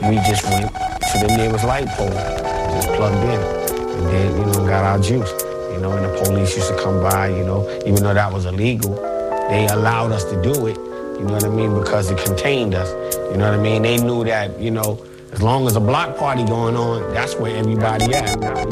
we just went to the nearest light pole, just plugged in, and then, got our juice. And the police used to come by, even though that was illegal. They allowed us to do it, you know what I mean, because it contained us. You know what I mean? They knew that, as long as a block party going on, that's where everybody at.